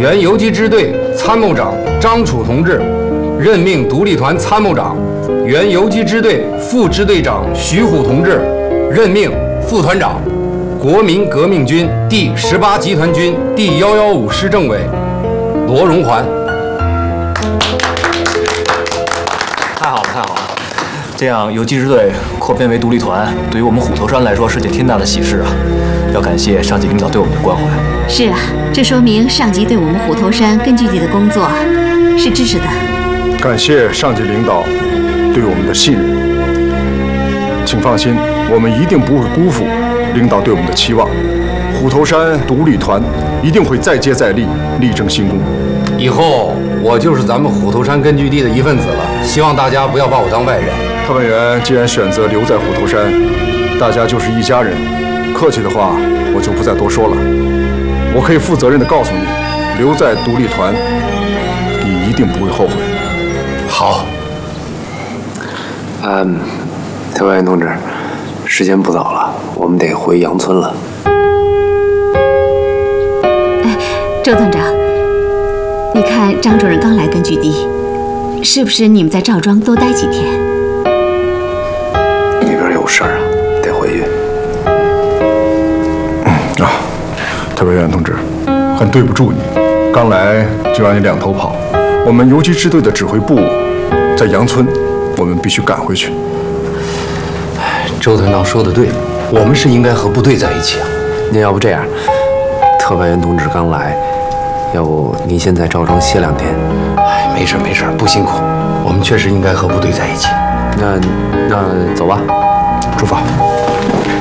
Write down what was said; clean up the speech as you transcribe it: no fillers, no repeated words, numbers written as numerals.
原游击支队参谋长张楚同志任命独立团参谋长；原游击支队副支队长徐虎同志任命副团长；国民革命军第18集团军第115师政委罗荣环。 太好了，太好了！这样游击支队扩编为独立团，对于我们虎头山来说是件天大的喜事啊！要感谢上级领导对我们的关怀。 是啊，这说明上级对我们虎头山根据地的工作是支持的。 感谢上级领导对我们的信任，请放心，我们一定不会辜负领导对我们的期望。虎头山独立团一定会再接再厉，力争新功。 以后我就是咱们虎头山根据地的一份子了，希望大家不要把我当外人。 特派员既然选择留在虎头山，大家就是一家人。客气的话我就不再多说了。我可以负责任地告诉你，留在独立团，你一定不会后悔。 好。 特派员同志，时间不早了，我们得回杨村了。 哎，周团长，你看张主任刚来根据地，是不是你们在赵庄多待几天？ 那边有事儿啊，得回去。 特派员同志，很对不住你，刚来就让你两头跑。我们游击支队的指挥部在杨村，我们必须赶回去。 周团长说的对，我们是应该和部队在一起啊。 那要不这样，特派员同志刚来，要不您先在赵庄歇2天？ 没事没事，不辛苦。我们确实应该和部队在一起。 那走吧， 出发。